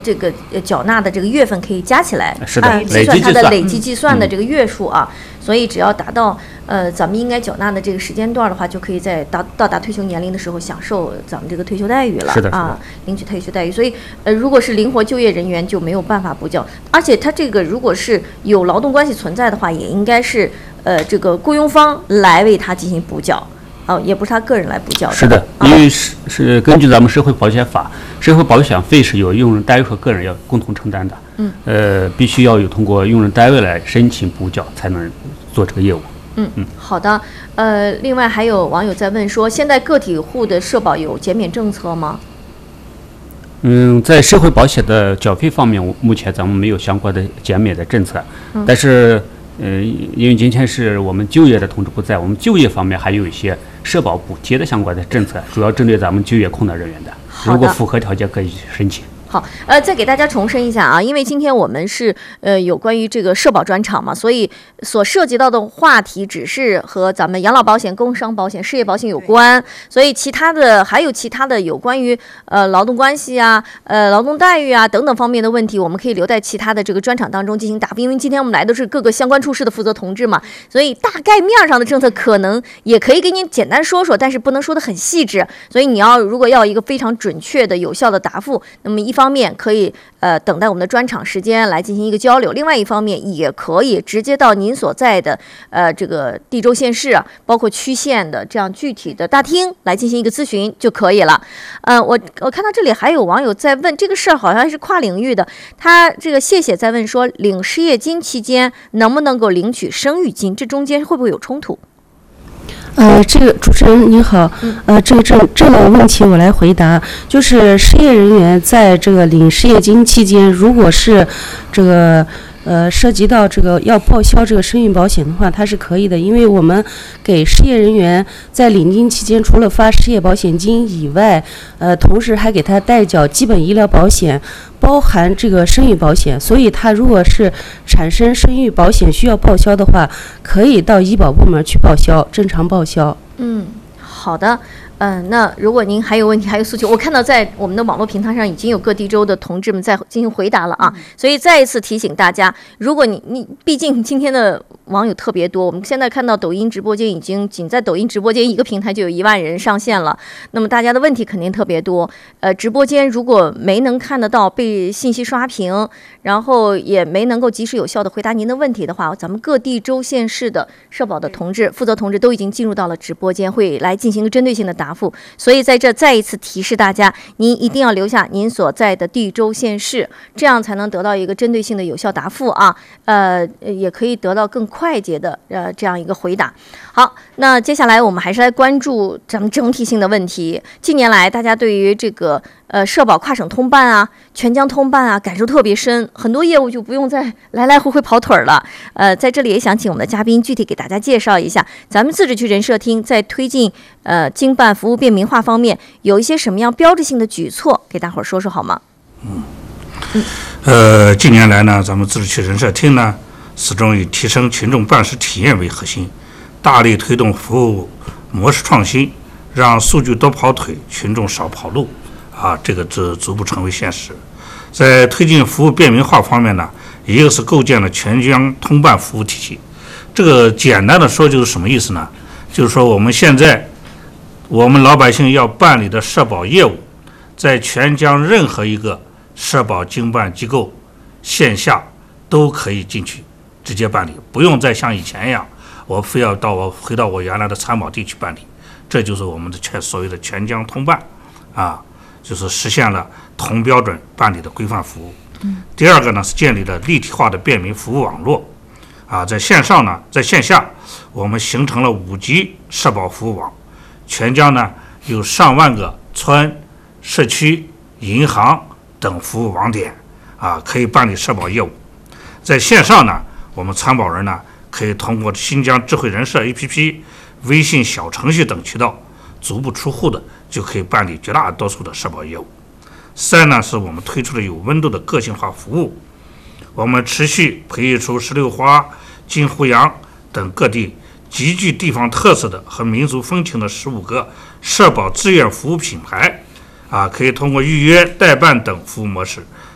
这个缴纳的这个月份可以加起来， 是的， 计算它的累计计算的这个月数啊，所以只要达到咱们应该缴纳的这个时间段的话，就可以在到达退休年龄的时候享受咱们这个退休待遇了。 是的啊，领取退休待遇。所以如果是灵活就业人员就没有办法补缴，而且他这个如果是有劳动关系存在的话，也应该是这个雇佣方来为他进行补缴。也不是他个人来补缴的。 是的，因为是根据咱们社会保险法，社会保险费是由用人单位和个人要共同承担的。必须要有通过用人单位来申请补缴才能做这个业务。 好的。另外还有网友在问说，现在个体户的社保有减免政策吗？ 在社会保险的缴费方面，目前咱们没有相关的减免的政策，但是。因为今天是我们就业的同志不在，我们就业方面还有一些社保补贴的相关的政策，主要针对咱们就业困难人员的，如果符合条件可以申请。 好，再给大家重申一下啊，因为今天我们是有关于这个社保专场嘛，所以所涉及到的话题只是和咱们养老保险、工伤保险、失业保险有关，所以还有其他的有关于劳动关系啊、劳动待遇啊等等方面的问题，我们可以留在其他的这个专场当中进行答复。因为今天我们来的是各个相关处室的负责同志嘛，所以大概面上的政策可能也可以给你简单说说，但是不能说得很细致，所以你如果要一个非常准确的、有效的答复，那么一方面可以等待我们的专场时间来进行一个交流，另外一方面也可以直接到您所在的这个地州县市包括区县的这样具体的大厅来进行一个咨询就可以了。我看到这里还有网友在问这个事儿，好像是跨领域的，他这个谢谢在问说，领失业金期间能不能够领取生育金，这中间会不会有冲突？ 这个主持人您好，这个问题我来回答，就是失业人员在这个领失业金期间，如果是这个涉及到这个要报销这个生育保险的话，它是可以的，因为我们给失业人员在领金期间，除了发失业保险金以外，同时还给他代缴基本医疗保险，包含这个生育保险，所以他如果是产生生育保险需要报销的话，可以到医保部门去报销，正常报销。 好的。那如果您还有问题还有诉求，我看到在我们的网络平台上已经有各地州的同志们在进行回答了啊，所以再一次提醒大家，如果你毕竟今天的网友特别多，我们现在看到抖音直播间已经仅在抖音直播间一个平台就有1万人上线了，那么大家的问题肯定特别多。直播间如果没能看得到，被信息刷屏，然后也没能够及时有效的回答您的问题的话，咱们各地州县市的社保的同志负责同志都已经进入到了直播间，会来进行一个针对性的答复。所以在这再一次提示大家，您一定要留下您所在的地州县市，这样才能得到一个针对性的有效答复啊。也可以得到更快捷的这样一个回答。好，那接下来我们还是来关注咱们整体性的问题。近年来，大家对于这个社保跨省通办啊、全疆通办啊，感受特别深，很多业务就不用再来来回回跑腿了。在这里也想请我们的嘉宾具体给大家介绍一下，咱们自治区人社厅在推进经办服务便民化方面有一些什么样标志性的举措，给大伙儿说说好吗？ 近年来呢，咱们自治区人社厅呢，始终以提升群众办事体验为核心，大力推动服务模式创新，让数据多跑腿，群众少跑路这个逐步成为现实。在推进服务便民化方面呢，一个是构建了全疆通办服务体系。这个简单的说就是什么意思呢？就是说我们现在我们老百姓要办理的社保业务，在全疆任何一个社保经办机构线下都可以进去直接办理，不用再像以前一样我非要回到我原来的参保地去办理。这就是我们的所谓的全疆通办就是实现了同标准办理的规范服务。第二个呢，是建立了立体化的便民服务网络在线上呢，在线下我们形成了5级社保服务网，全疆呢有上万个村、社区、银行等服务网点可以办理社保业务。在线上呢，我们参保人呢可以通过新疆智慧人社 APP、微信小程序等渠道足不出户的就可以办理绝大多数的社保业务。3呢，是我们推出了有温度的个性化服务，我们持续培育出石榴花、金湖杨等各地极具地方特色的和民族风情的15个社保志愿服务品牌可以通过预约、代办等服务模式